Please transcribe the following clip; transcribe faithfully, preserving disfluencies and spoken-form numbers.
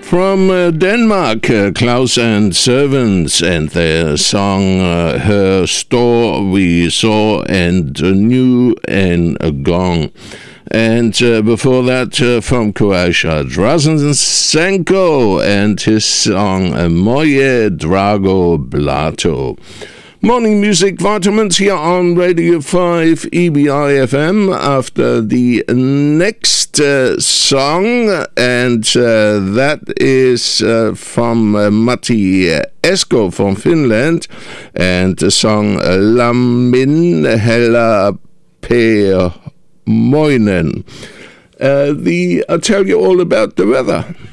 From uh, Denmark, uh, Klaus and Servants and their song uh, Her Store We Saw and uh, New and uh, Gone. And uh, before that, uh, from Croatia, Drazen Senko and his song uh, Moje Drago Blato. Morning music vitamins here on Radio five E B I F M after the next uh, song, and uh, that is uh, from uh, Matti Esko from Finland, and the song Lammin Hella Per Moinen. Uh, the, I'll tell you all about the weather.